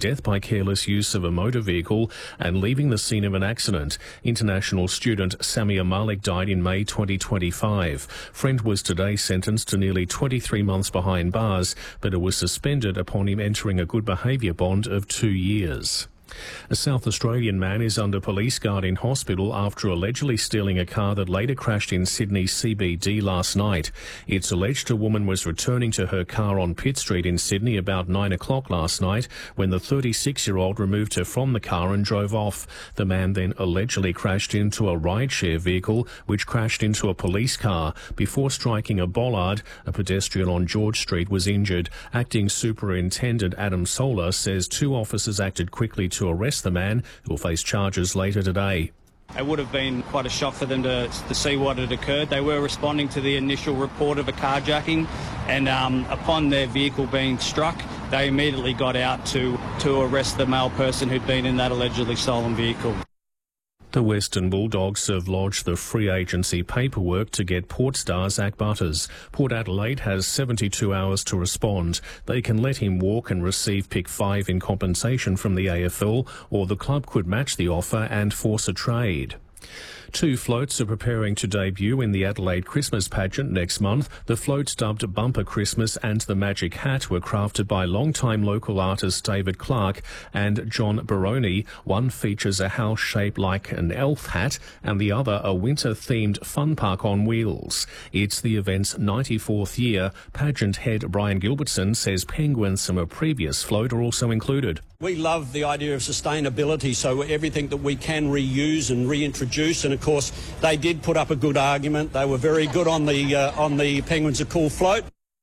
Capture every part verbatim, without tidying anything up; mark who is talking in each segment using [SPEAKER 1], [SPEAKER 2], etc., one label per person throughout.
[SPEAKER 1] death by careless use of a motor vehicle and leaving the scene of an accident. International student Samia Malik died in May twenty twenty-five. Friend was today sentenced to nearly twenty-three months behind bars, but it was suspended upon him entering a good behaviour bond of two years. A South Australian man is under police guard in hospital after allegedly stealing a car that later crashed in Sydney C B D last night. It's alleged a woman was returning to her car on Pitt Street in Sydney about nine o'clock last night when the thirty-six-year-old removed her from the car and drove off. The man then allegedly crashed into a rideshare vehicle which crashed into a police car. Before striking a bollard, a pedestrian on George Street was injured. Acting Superintendent Adam Solar says two officers acted quickly to arrest the man, who will face charges later today.
[SPEAKER 2] It would have been quite a shock for them to, to see what had occurred. They were responding to the initial report of a carjacking, and um, upon their vehicle being struck, they immediately got out to, to arrest the male person who'd been in that allegedly stolen vehicle.
[SPEAKER 1] The Western Bulldogs have lodged the free agency paperwork to get Port star Zach Butters. Port Adelaide has seventy-two hours to respond. They can let him walk and receive pick five in compensation from the A F L, or the club could match the offer and force a trade. Two floats are preparing to debut in the Adelaide Christmas pageant next month. The floats, dubbed Bumper Christmas and the Magic Hat, were crafted by longtime local artist David Clark and John Baroni. One features a house shaped like an elf hat and the other a winter-themed fun park on wheels. It's the event's ninety-fourth year. Pageant head Brian Gilbertson says penguins from a previous float are also included.
[SPEAKER 3] We love the idea of sustainability, so everything that we can reuse and reintroduce, and of course they did put up a good argument. They were very good on the uh, on the Penguins Are Cool float.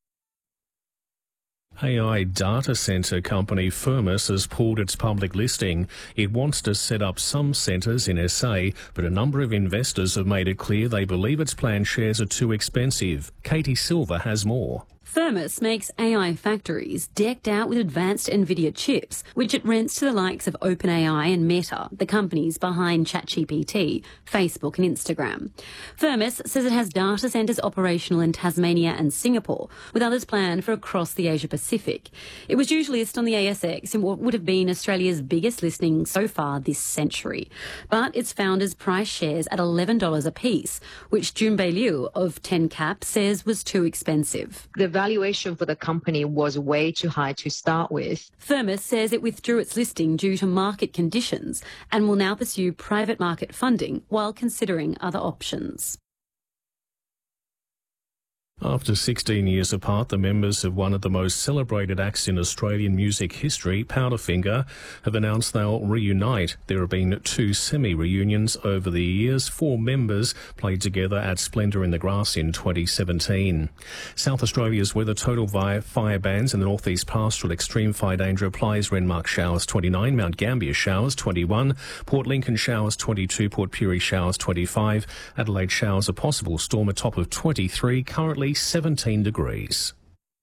[SPEAKER 1] A I data centre company Firmus has pulled its public listing. It wants to set up some centres in S A, but a number of investors have made it clear they believe its planned shares are too expensive. Katie Silver has more.
[SPEAKER 4] Firmus makes A I factories decked out with advanced NVIDIA chips, which it rents to the likes of OpenAI and Meta, the companies behind ChatGPT, Facebook and Instagram. Firmus says it has data centres operational in Tasmania and Singapore, with others planned for across the Asia-Pacific. It was due to list on the A S X in what would have been Australia's biggest listing so far this century. But its founders priced shares at eleven dollars a piece, which Junbei Liu of ten cap says was too expensive.
[SPEAKER 5] The valuation for the company was way too high to start with.
[SPEAKER 4] Firmus says it withdrew its listing due to market conditions and will now pursue private market funding while considering other options.
[SPEAKER 1] After sixteen years apart, the members of one of the most celebrated acts in Australian music history, Powderfinger, have announced they'll reunite. There have been two semi-reunions over the years. Four members played together at Splendour in the Grass in twenty seventeen. South Australia's weather total via fire bans in the northeast pastoral extreme fire danger applies. Renmark showers twenty-nine, Mount Gambier showers twenty-one, Port Lincoln showers twenty-two, Port Pirie showers twenty-five, Adelaide showers a possible storm a top of twenty-three, currently seventeen degrees.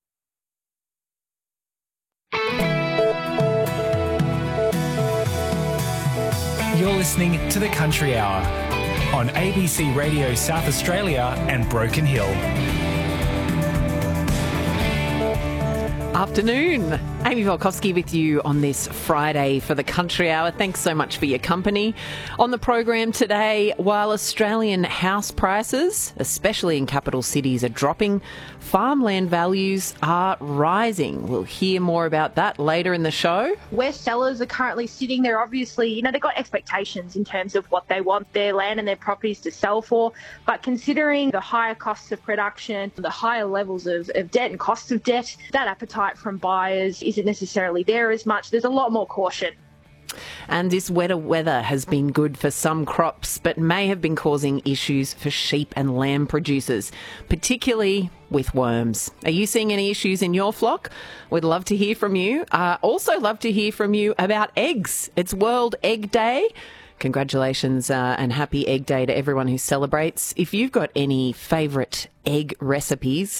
[SPEAKER 6] You're listening to The Country Hour on A B C Radio South Australia and Broken Hill.
[SPEAKER 7] Afternoon. Amy Volkovsky with you on this Friday for the Country Hour. Thanks so much for your company. On the program today, while Australian house prices, especially in capital cities, are dropping, farmland values are rising. We'll hear more about that later in the show.
[SPEAKER 8] Where sellers are currently sitting, they're obviously, you know, they've got expectations in terms of what they want their land and their properties to sell for. But considering the higher costs of production, the higher levels of, of debt and costs of debt, that appetite from buyers isn't necessarily there as much. There's a lot more caution.
[SPEAKER 7] And this wetter weather has been good for some crops, but may have been causing issues for sheep and lamb producers, particularly with worms. Are you seeing any issues in your flock? We'd love to hear from you. Uh, also love to hear from you about eggs. It's World Egg Day. Congratulations uh, and happy Egg Day to everyone who celebrates. If you've got any favourite egg recipes,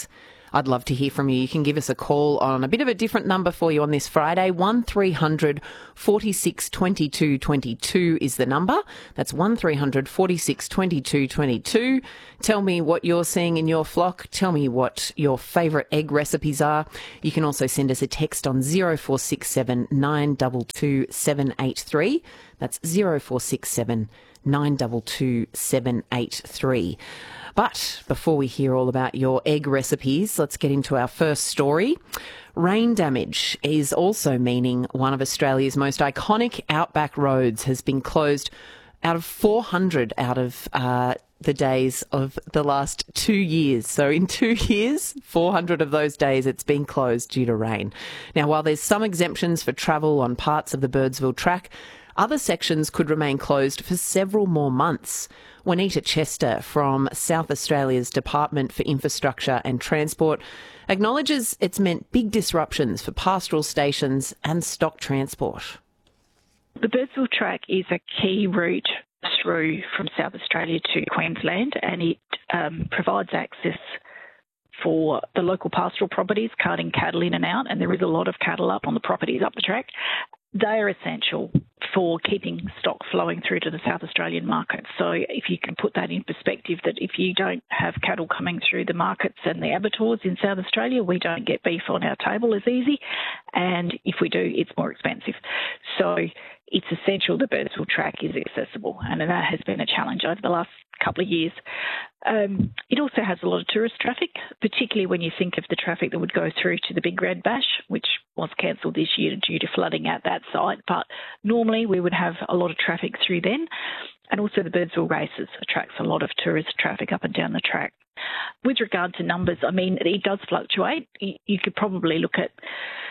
[SPEAKER 7] I'd love to hear from you. You can give us a call on a bit of a different number for you on this Friday. one three hundred forty-six twenty-two twenty-two is the number. That's one three hundred forty-six twenty-two twenty-two. Tell me what you're seeing in your flock. Tell me what your favourite egg recipes are. You can also send us a text on zero four six seven nine two two seven eight three. That's zero four six seven nine two two seven eight three. But before we hear all about your egg recipes, let's get into our first story. Rain damage is also meaning one of Australia's most iconic outback roads has been closed out of four hundred out of uh, the days of the last two years. So in two years, four hundred of those days it's been closed due to rain. Now, while there's some exemptions for travel on parts of the Birdsville track, other sections could remain closed for several more months. Juanita Chester from South Australia's Department for Infrastructure and Transport acknowledges it's meant big disruptions for pastoral stations and stock transport.
[SPEAKER 9] The Birdsville track is a key route through from South Australia to Queensland, and it um, provides access for the local pastoral properties, carting cattle in and out, and there is a lot of cattle up on the properties up the track. They are essential for keeping stock flowing through to the South Australian market. So if you can put that in perspective, that if you don't have cattle coming through the markets and the abattoirs in South Australia, we don't get beef on our table as easy. And if we do, it's more expensive. So it's essential the Birdsville track is accessible, and that has been a challenge over the last couple of years. Um, it also has a lot of tourist traffic, particularly when you think of the traffic that would go through to the Big Red Bash, which was cancelled this year due to flooding at that site. But normally we would have a lot of traffic through then. And also the Birdsville races attracts a lot of tourist traffic up and down the track. With regard to numbers, I mean, it does fluctuate. You could probably look at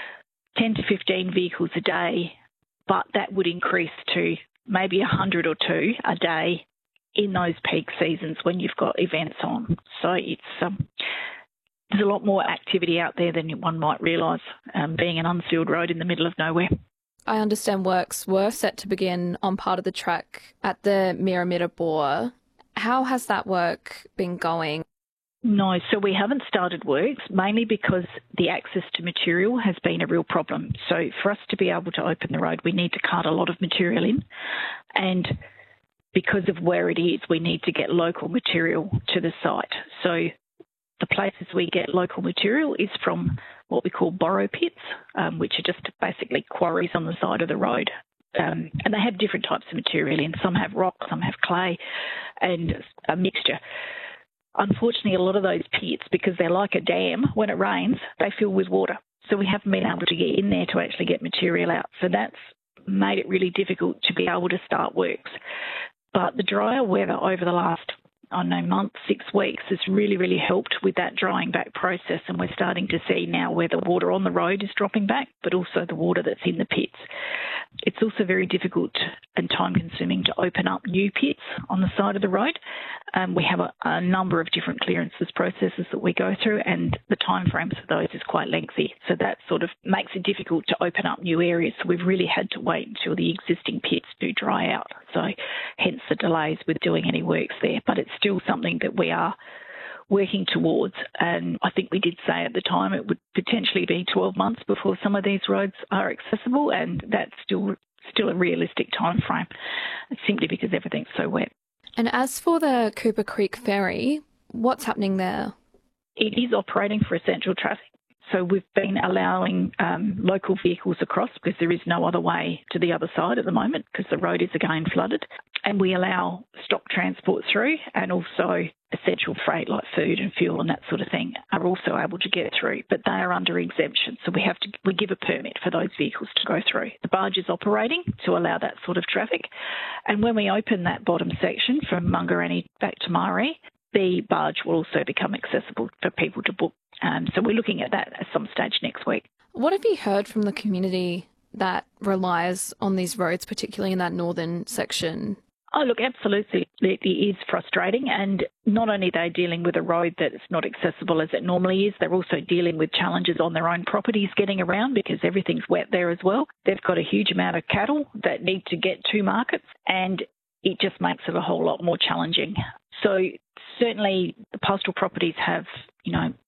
[SPEAKER 9] ten to fifteen vehicles a day, but that would increase to maybe one hundred or two a day in those peak seasons when you've got events on. So it's um, there's a lot more activity out there than one might realise, um, being an unsealed road in the middle of nowhere.
[SPEAKER 10] I understand works were set to begin on part of the track at the Mirrabooka Bore. How has that work been going?
[SPEAKER 9] No, so we haven't started works, mainly because the access to material has been a real problem. So for us to be able to open the road, we need to cart a lot of material in. And because of where it is, we need to get local material to the site. So the places we get local material is from what we call borrow pits, um, which are just basically quarries on the side of the road. Um, and they have different types of material in. Some have rock, some have clay, and a mixture. Unfortunately, a lot of those pits, because they're like a dam, when it rains, they fill with water. So we haven't been able to get in there to actually get material out. So that's made it really difficult to be able to start works. But the drier weather over the last, I don't know, month, six weeks has really, really helped with that drying back process. And we're starting to see now where the water on the road is dropping back, but also the water that's in the pits. It's also very difficult and time-consuming to open up new pits on the side of the road. Um, we have a, a number of different clearances processes that we go through, and the timeframes for those is quite lengthy. So that sort of makes it difficult to open up new areas. So we've really had to wait until the existing pits do dry out. So hence the delays with doing any works there. But it's still something that we are working towards, and I think we did say at the time it would potentially be twelve months before some of these roads are accessible, and that's still still a realistic time frame, simply because everything's so wet.
[SPEAKER 10] And as for the Cooper Creek Ferry, what's happening there?
[SPEAKER 9] It is operating for essential traffic. So we've been allowing um, local vehicles across because there is no other way to the other side at the moment because the road is again flooded. And we allow stock transport through, and also essential freight like food and fuel and that sort of thing are also able to get through, but they are under exemption. So we have to we give a permit for those vehicles to go through. The barge is operating to allow that sort of traffic. And when we open that bottom section from Mungarani back to Murray, the barge will also become accessible for people to book. Um, so we're looking at that at some stage next week.
[SPEAKER 10] What have you heard from the community that relies on these roads, particularly in that northern section?
[SPEAKER 9] Oh, look, absolutely. It is frustrating. And not only are they dealing with a road that's not accessible as it normally is, they're also dealing with challenges on their own properties getting around because everything's wet there as well. They've got a huge amount of cattle that need to get to markets, and it just makes it a whole lot more challenging. So certainly the pastoral properties have, you know,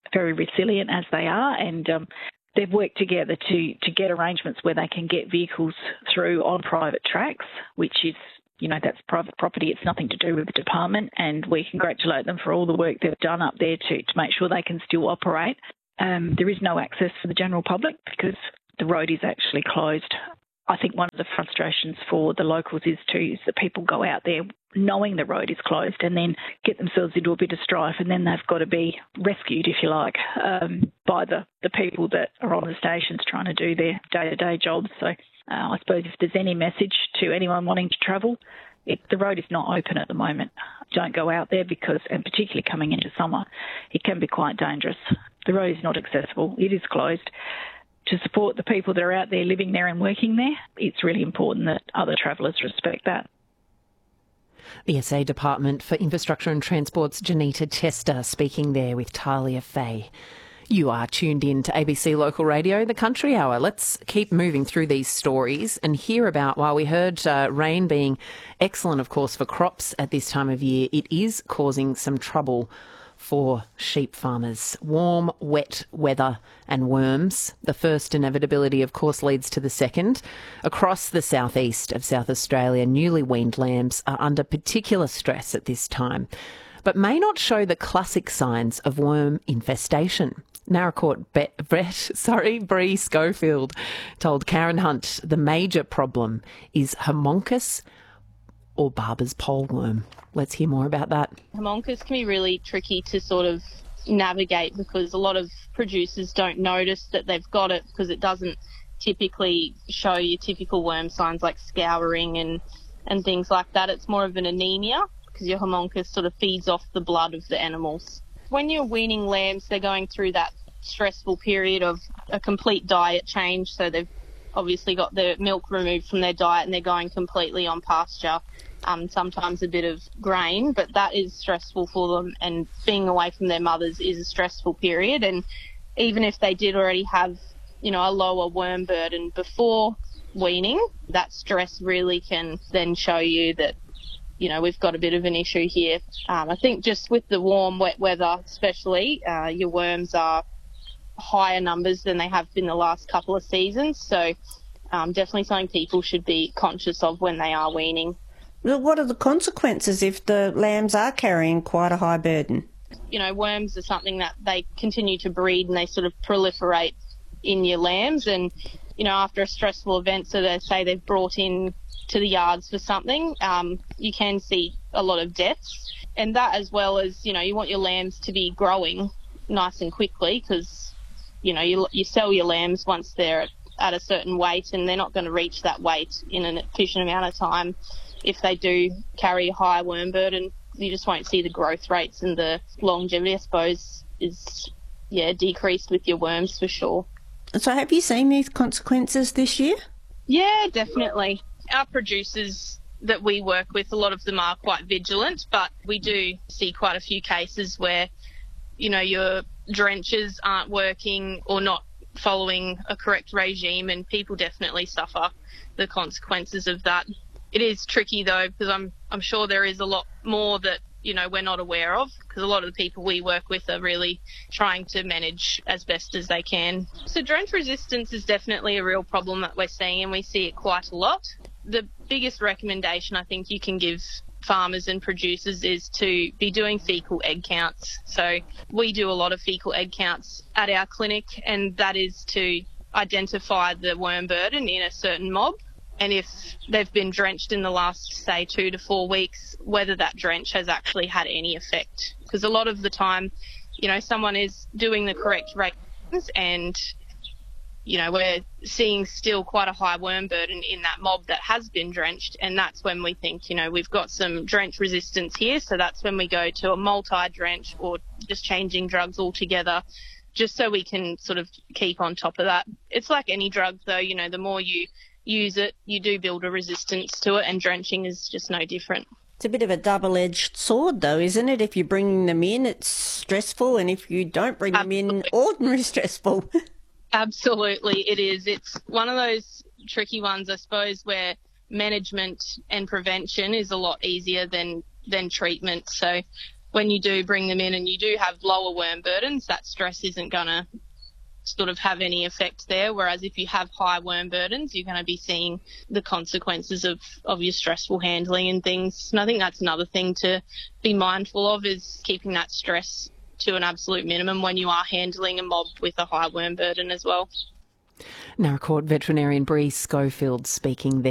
[SPEAKER 9] very resilient as they are, and um, they've worked together to, to get arrangements where they can get vehicles through on private tracks, which is, you know, that's private property. It's nothing to do with the department, and we congratulate them for all the work they've done up there to, to make sure they can still operate. Um, there is no access for the general public because the road is actually closed. I think one of the frustrations for the locals is too is that people go out there knowing the road is closed and then get themselves into a bit of strife, and then they've got to be rescued, if you like, um, by the, the people that are on the stations trying to do their day-to-day jobs. So uh, I suppose if there's any message to anyone wanting to travel, it, the road is not open at the moment. Don't go out there because, and particularly coming into summer, it can be quite dangerous. The road is not accessible. It is closed. To support the people that are out there living there and working there, it's really important that other travellers respect that.
[SPEAKER 7] The S A Department for Infrastructure and Transport's Janita Chester speaking there with Talia Fay. You are tuned in to A B C Local Radio, the Country Hour. Let's keep moving through these stories and hear about, while we heard uh, rain being excellent, of course, for crops at this time of year, it is causing some trouble for sheep farmers. Warm, wet weather and worms. The first inevitability, of course, leads to the second. Across the southeast of South Australia, newly weaned lambs are under particular stress at this time, but may not show the classic signs of worm infestation. Naracoorte vet, sorry, Bree Schofield told Karen Hunt the major problem is Haemonchus or Barber's poleworm. Let's hear more about that.
[SPEAKER 11] Haemonchus can be really tricky to sort of navigate because a lot of producers don't notice that they've got it because it doesn't typically show your typical worm signs like scouring and, and things like that. It's more of an anemia because your Haemonchus sort of feeds off the blood of the animals. When you're weaning lambs, they're going through that stressful period of a complete diet change. So they've obviously got the milk removed from their diet and they're going completely on pasture. Um, sometimes a bit of grain, but that is stressful for them, and being away from their mothers is a stressful period. And even if they did already have, you know, a lower worm burden before weaning, that stress really can then show you that, you know, we've got a bit of an issue here. Um, I think just with the warm, wet weather especially, uh, your worms are higher numbers than they have been the last couple of seasons. So um, definitely something people should be conscious of when they are weaning.
[SPEAKER 12] Well, what are the consequences if the lambs are carrying quite a high burden?
[SPEAKER 11] You know, worms are something that they continue to breed and they sort of proliferate in your lambs. And, you know, after a stressful event, so they say they've brought in to the yards for something, um, you can see a lot of deaths. And that, as well as, you know, you want your lambs to be growing nice and quickly because, you know, you, you sell your lambs once they're at a certain weight and they're not going to reach that weight in an efficient amount of time. If they do carry a high worm burden, you just won't see the growth rates, and the longevity, I suppose, is, yeah, decreased with your worms for sure.
[SPEAKER 12] So have you seen these consequences this year?
[SPEAKER 11] Yeah, definitely. Our producers that we work with, a lot of them are quite vigilant, but we do see quite a few cases where, you know, your drenches aren't working or not following a correct regime, and people definitely suffer the consequences of that. It is tricky though, because I'm I'm sure there is a lot more that, you know, we're not aware of, because a lot of the people we work with are really trying to manage as best as they can. So drench resistance is definitely a real problem that we're seeing, and we see it quite a lot. The biggest recommendation I think you can give farmers and producers is to be doing fecal egg counts. So we do a lot of fecal egg counts at our clinic, and that is to identify the worm burden in a certain mob. And if they've been drenched in the last, say, two to four weeks, whether that drench has actually had any effect. Because a lot of the time, you know, someone is doing the correct ratings and, you know, we're seeing still quite a high worm burden in that mob that has been drenched. And that's when we think, you know, we've got some drench resistance here. So that's when we go to a multi-drench or just changing drugs altogether, just so we can sort of keep on top of that. It's like any drug, though, you know, the more you use it, you do build a resistance to it, and drenching is just no different.
[SPEAKER 12] It's a bit of a double-edged sword, though, isn't it? If you're bringing them in, it's stressful, and if you don't bring Absolutely. them in, ordinary stressful.
[SPEAKER 11] Absolutely, it is. It's one of those tricky ones, I suppose, where management and prevention is a lot easier than, than treatment. So when you do bring them in and you do have lower worm burdens, that stress isn't going to sort of have any effect there. Whereas if you have high worm burdens, you're going to be seeing the consequences of, of your stressful handling and things. And I think that's another thing to be mindful of, is keeping that stress to an absolute minimum when you are handling a mob with a high worm burden as well.
[SPEAKER 7] Naracoorte veterinarian Bree Schofield speaking there.